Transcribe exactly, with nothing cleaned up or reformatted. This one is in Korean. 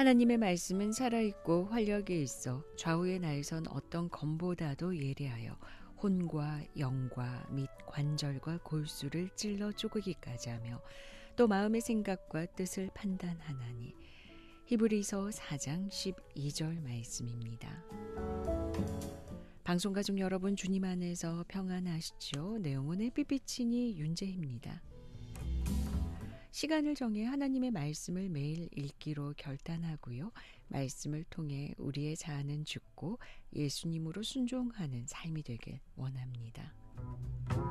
하나님의 말씀은 살아있고 활력이 있어 좌우의 날선 어떤 검보다도 예리하여 혼과 영과 및 관절과 골수를 찔러 쪼개기까지 하며 또 마음의 생각과 뜻을 판단하나니. 히브리서 사 장 십이 절 말씀입니다. 방송가족 여러분, 주님 안에서 평안하시죠? 내용은 햇빛비치니 윤재입니다. 시간을 정해 하나님의 말씀을 매일 읽기로 결단하고요. 말씀을 통해 우리의 자아는 죽고 예수님으로 순종하는 삶이 되길 원합니다.